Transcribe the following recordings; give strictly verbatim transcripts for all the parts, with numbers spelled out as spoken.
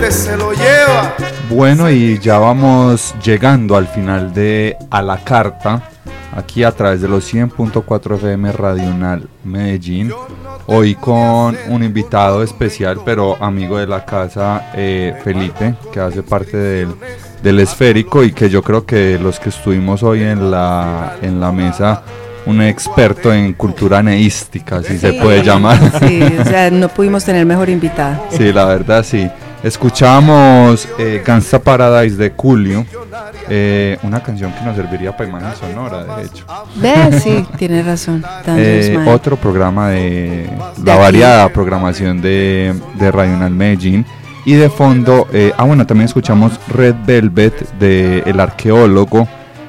se lo lleva. Bueno, y ya vamos llegando al final de A la Carta, aquí a través de los cien punto cuatro F M Radional Medellín. Hoy con un invitado especial, pero amigo de la casa, eh, Felipe, que hace parte del, del Esférico, y que yo creo que los que estuvimos hoy en la, en la mesa, un experto en cultura neística, si sí, se puede llamar. Sí, o sea, no pudimos tener mejor invitado. Sí, la verdad sí. Escuchamos eh, Gangsta Paradise de Coolio, eh, una canción que nos serviría para imagen sonora, de hecho. Ve, sí, tiene razón. Eh, otro programa de, de la aquí. variada programación de, de Radional Medellín. Y de fondo, eh, ah bueno, también escuchamos Red Velvet de El Arqueólogo,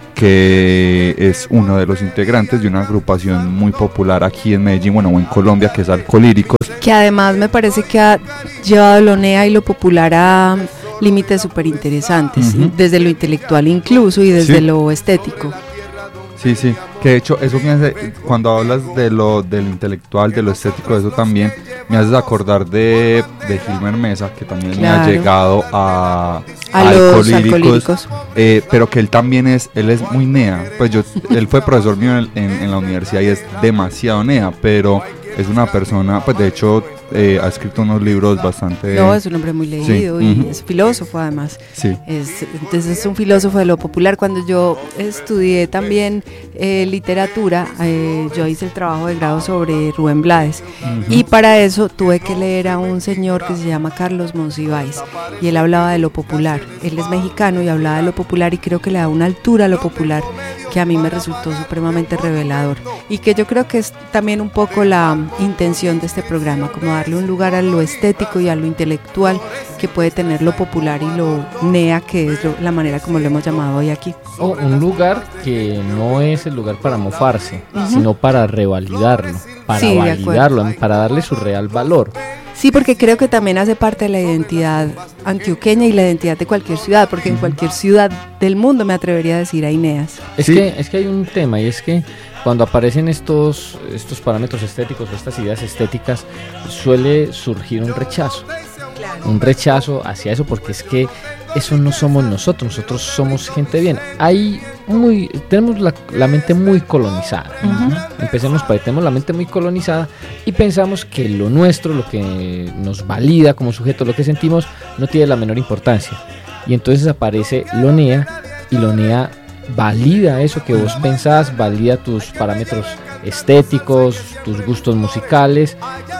que es uno de los integrantes de una agrupación muy popular aquí en Medellín, bueno, o en Colombia, que es Alcolíricos. Que además me parece que ha llevado lo nea y lo popular a límites súper interesantes, uh-huh. desde lo intelectual incluso y desde sí. lo estético. Sí, sí, que de hecho eso me hace, cuando hablas de lo del intelectual, de lo estético, eso también me haces acordar de, de Gilmer Mesa, que también claro. me ha llegado a, a, a los alcolíricos, alcolíricos. Eh, pero que él también es, él es muy nea, pues yo, él fue profesor mío en, en, en la universidad y es demasiado nea, pero es una persona, pues de hecho eh, ha escrito unos libros bastante... No, es un hombre muy leído sí. y uh-huh. es filósofo además. Sí. Es, entonces es un filósofo de lo popular. Cuando yo estudié también eh, literatura, eh, yo hice el trabajo de grado sobre Rubén Blades uh-huh. y para eso tuve que leer a un señor que se llama Carlos Monsiváis y él hablaba de lo popular. Él es mexicano y hablaba de lo popular y creo que le da una altura a lo popular que a mí me resultó supremamente revelador y que yo creo que es también un poco la intención de este programa, como darle un lugar a lo estético y a lo intelectual que puede tener lo popular y lo nea, que es lo, la manera como lo hemos llamado hoy aquí. O oh, un lugar que no es el lugar para mofarse, uh-huh. sino para revalidarlo, para sí, validarlo, para darle su real valor. Sí, porque creo que también hace parte de la identidad antioqueña y la identidad de cualquier ciudad, porque en cualquier ciudad del mundo me atrevería a decir hay neas. Es, ¿sí? que, es que hay un tema y es que cuando aparecen estos, estos parámetros estéticos o estas ideas estéticas suele surgir un rechazo, claro. un rechazo hacia eso porque es que eso no somos nosotros, nosotros somos gente bien. Hay muy, tenemos la, la mente muy colonizada, uh-huh. empecemos por ahí, tenemos la mente muy colonizada y pensamos que lo nuestro, lo que nos valida como sujeto, lo que sentimos, no tiene la menor importancia. Y entonces aparece lo nea y lo nea valida eso que vos pensás, valida tus parámetros estéticos, tus gustos musicales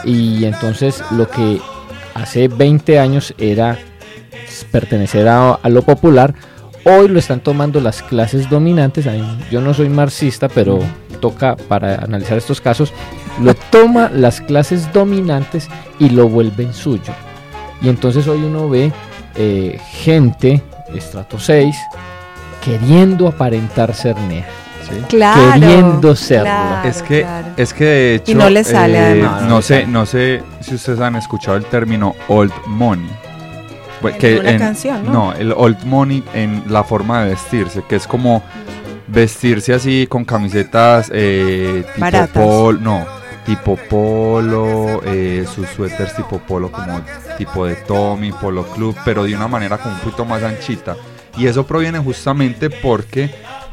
y entonces lo que hace veinte años era pertenecer a, a lo popular, hoy lo están tomando las clases dominantes. Yo no soy marxista, pero toca para analizar estos casos, lo toma las clases dominantes y lo vuelven suyo y entonces hoy uno ve eh, gente estrato seis queriendo aparentar ser nea, ¿sí? Claro, queriendo serlo. Claro, es que claro. es que de hecho y no le sale eh, además. No, no sé, no sé si ustedes han escuchado el término old money. Pues, que una en, canción, ¿no? No, el old money en la forma de vestirse, que es como vestirse así con camisetas eh, tipo baratas. polo, no, tipo polo, eh, sus suéteres tipo polo como tipo de Tommy, Polo Club, pero de una manera como un poquito más anchita. Y eso proviene justamente porque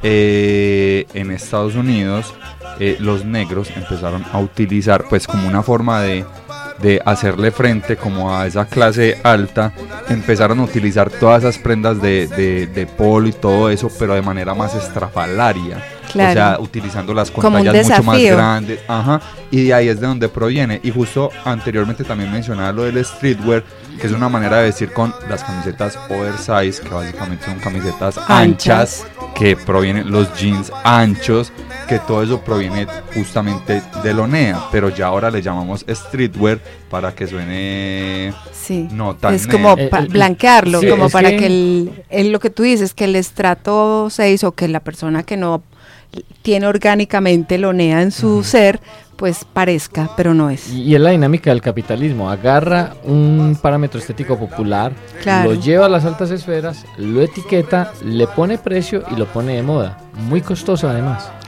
eh, en Estados Unidos eh, los negros empezaron a utilizar, pues como una forma de, de hacerle frente como a esa clase alta, empezaron a utilizar todas esas prendas de, de, de polo y todo eso, pero de manera más estrafalaria. Claro. O sea, utilizándolas con como tallas mucho más grandes, ajá, y de ahí es de donde proviene. Y justo anteriormente también mencionaba lo del streetwear, que es una manera de decir con las camisetas oversize, que básicamente son camisetas anchas, anchas que provienen los jeans anchos, que todo eso proviene justamente de lo nea, pero ya ahora le llamamos streetwear para que suene sí. no tan es nea. como pa- blanquearlo, sí, como para que, que el, el, lo que tú dices, que el estrato seis o que la persona que no tiene orgánicamente lo nea en su uh-huh. ser, pues parezca, pero no es. Y es la dinámica del capitalismo, agarra un parámetro estético popular, claro. lo lleva a las altas esferas, lo etiqueta, le pone precio y lo pone de moda, muy costoso además.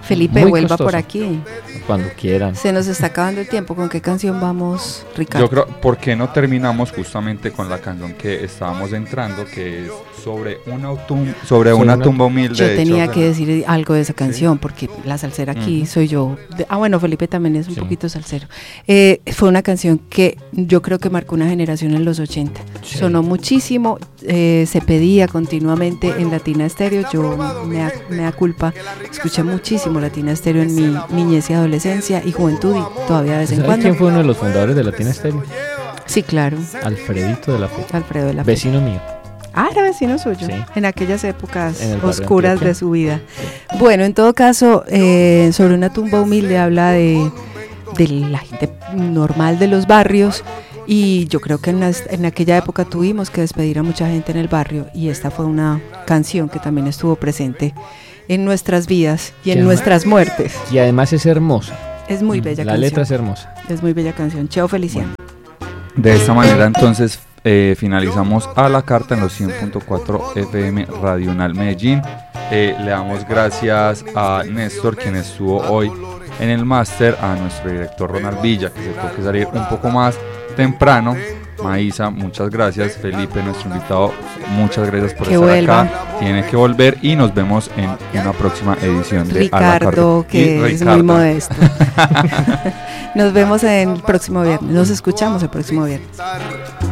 Felipe, Muy vuelva costoso. por aquí. Cuando quieran. Se nos está acabando el tiempo. ¿Con qué canción vamos, Ricardo? Yo creo, ¿por qué no terminamos justamente con la canción que estábamos entrando, que es sobre una, tum- sobre Sobre una una- tumba humilde? Yo de tenía hecho, que decir algo de esa canción, porque la salsera aquí Ujú. soy yo. De- ah, bueno, Felipe también es un Sí. poquito salsero. Eh, fue una canción que yo creo que marcó una generación en los ochenta. Sí. Sonó muchísimo, eh, se pedía continuamente en Latina Estéreo. Yo me da, me da culpa, escuché muchísimo Latina Estéreo en mi niñez y adolescencia y juventud, y todavía de vez en ¿Sabes cuando. quién fue uno de los fundadores de Latina Estéreo? Sí, claro, Alfredito de la Fe. Alfredo de la Fe. Vecino mío. Ah, era vecino suyo, Sí. en aquellas épocas En el barrio oscuras Antioquia. de su vida. Bueno, en todo caso, eh, sobre una tumba humilde habla de, de la gente normal de los barrios, y yo creo que en, las- en aquella época tuvimos que despedir a mucha gente en el barrio, y esta fue una canción que también estuvo presente en nuestras vidas y en Ya. nuestras muertes. Y además es hermosa. Es muy bella La canción. letra es hermosa. Es muy bella canción. Chao, Feliciano. De esta manera entonces eh, finalizamos a la carta en los cien punto cuatro F M Radio Unal Medellín. Eh, le damos gracias a Néstor, quien estuvo hoy en el máster, a nuestro director Ronald Villa, que se tuvo que salir un poco más temprano. Maísa, muchas gracias. Felipe, nuestro invitado, muchas gracias por Que estar vuelva. acá. Tiene que volver y nos vemos en una próxima edición de A la Ricardo, Carta. que Y es Ricardo. muy modesto. Nos vemos en el próximo viernes. Nos escuchamos el próximo viernes.